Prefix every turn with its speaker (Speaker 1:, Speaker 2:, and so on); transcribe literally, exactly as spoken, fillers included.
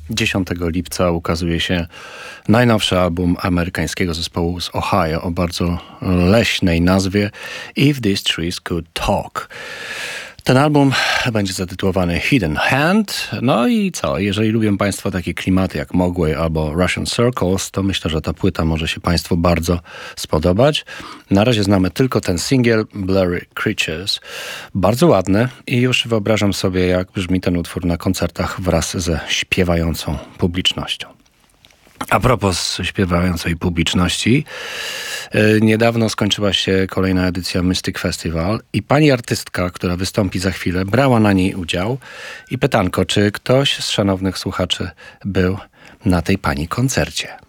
Speaker 1: dziesiątego lipca ukazuje się najnowszy album amerykańskiego zespołu z Ohio o bardzo leśnej nazwie If These Trees Could Talk. Ten album będzie zatytułowany Hidden Hand. No i co? Jeżeli lubią Państwo takie klimaty jak Mogwai albo Russian Circles, to myślę, że ta płyta może się Państwu bardzo spodobać. Na razie znamy tylko ten singiel Blurry Creatures. Bardzo ładny i już wyobrażam sobie, jak brzmi ten utwór na koncertach wraz ze śpiewającą publicznością. A propos śpiewającej publiczności, yy, niedawno skończyła się kolejna edycja Mystic Festival i pani artystka, która wystąpi za chwilę, brała na niej udział. I pytanko, czy ktoś z szanownych słuchaczy był na tej pani koncercie?